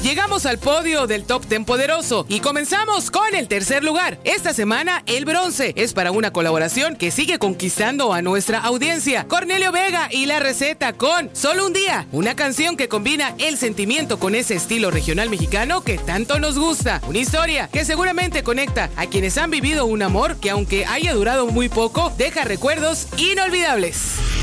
Llegamos al podio del Top 10 Poderoso y comenzamos con el tercer lugar. Esta semana el bronce es para una colaboración que sigue conquistando a nuestra audiencia. Cornelio Vega y La Receta con Solo un Día, una canción que combina el sentimiento con ese estilo regional mexicano que tanto nos gusta. Una historia que seguramente conecta a quienes han vivido un amor que, aunque haya durado muy poco, deja recuerdos inolvidables.